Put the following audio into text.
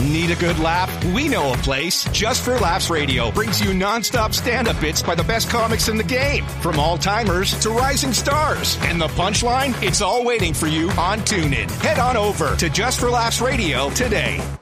Need a good laugh? We know a place. Just for Laughs Radio brings you nonstop stand-up bits by the best comics in the game. From all-timers to rising stars. And the punchline? It's all waiting for you on TuneIn. Head on over to Just for Laughs Radio today.